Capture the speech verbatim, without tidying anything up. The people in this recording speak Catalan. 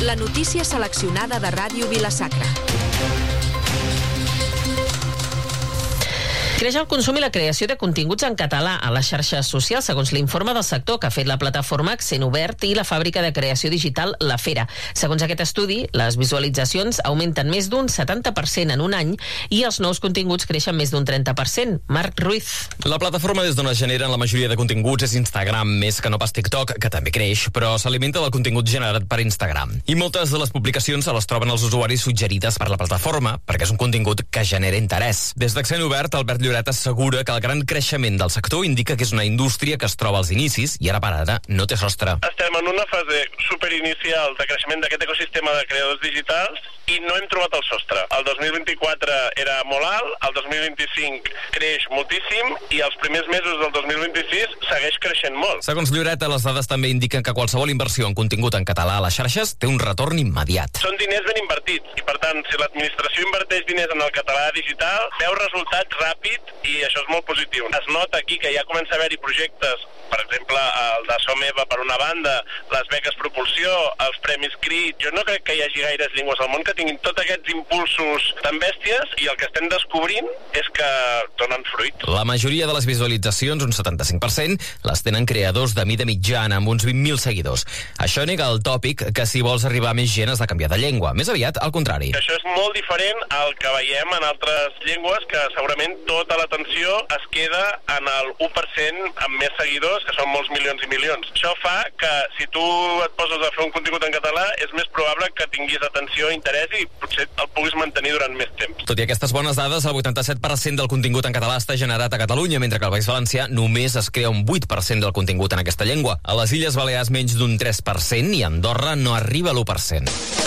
La notícia seleccionada de Ràdio Vila-sacra. Creix el consum i la creació de continguts en català a les xarxes socials, segons l'informe del sector que ha fet la plataforma Accent Obert i la fàbrica de creació digital La Fera. Segons aquest estudi, les visualitzacions augmenten més d'un setanta per cent en un any i els nous continguts creixen més d'un trenta per cent. Marc Ruiz. La plataforma des d'on es generen la majoria de continguts és Instagram, més que no pas TikTok, que també creix, però s'alimenta del contingut generat per Instagram. I moltes de les publicacions se les troben els usuaris suggerides per la plataforma, perquè és un contingut que genera interès. Des d'Accent Obert, Albert Lloret assegura que el gran creixement del sector indica que és una indústria que es troba als inicis i ara per ara no té sostre. Estem en una fase superinicial de creixement d'aquest ecosistema de creadors digitals i no hem trobat el sostre. El dos mil vint-i-quatre era molt alt, el dos mil vint-i-cinc creix moltíssim i els primers mesos del dos mil vint-i-sis segueix creixent molt. Segons Lloret, les dades també indiquen que qualsevol inversió en contingut en català a les xarxes té un retorn immediat. Són diners ben invertits i, per tant, si l'administració inverteix diners en el català digital, veu resultats ràpids i això és molt positiu. Es nota aquí que ja comença a haver-hi projectes, per exemple, el de Som Eva per una banda, les beques Propulsió, els Premis Crit. Jo no crec que hi hagi gaires llengües al món que tinguin tots aquests impulsos tan bèsties i el que estem descobrint és que donen fruit. La majoria de les visualitzacions, un setanta-cinc per cent, les tenen creadors de mida mitjana amb uns vint mil seguidors. Això nega el tòpic que si vols arribar a més gent has de canviar de llengua. Més aviat, al contrari. Això és molt diferent al que veiem en altres llengües, que segurament tota l'atenció es queda en el u per cent amb més seguidors, que són molts milions i milions. Això fa que si tu et poses a fer un contingut en català és més probable que tinguis atenció i interès i potser el puguis mantenir durant més temps. Tot i aquestes bones dades, el vuitanta-set per cent del contingut en català està generat a Catalunya, mentre que al País Valencià només es crea un vuit per cent del contingut en aquesta llengua. A les Illes Balears menys d'un tres per cent i a Andorra no arriba a l'u per cent.